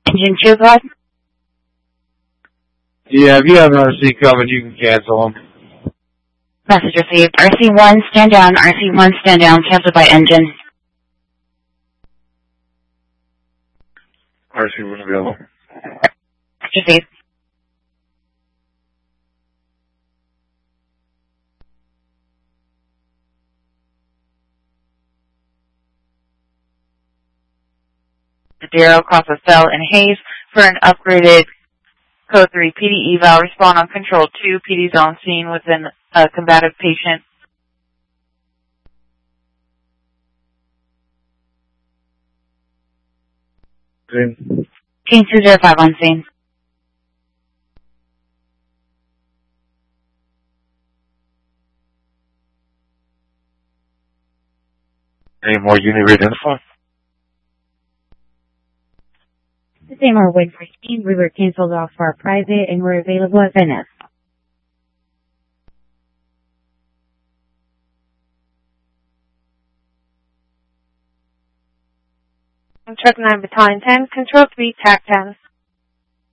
Engine 2, go ahead. Yeah, if you have an RC coming, you can cancel them. Message received. RC1, stand down. RC1, stand down. Canceled by engine. RC1 available. Message received. Zero, cross a cell in Hayes for an upgraded Code 3 PD eval. Respond on Control 2. PD zone scene within a combative patient. Scene. King 205 on scene. Any more unit identified? The same are waiting for scene. We were canceled off for our private and we're available at Venice. Truck 9 Battalion 10, Control 3, TAC 10.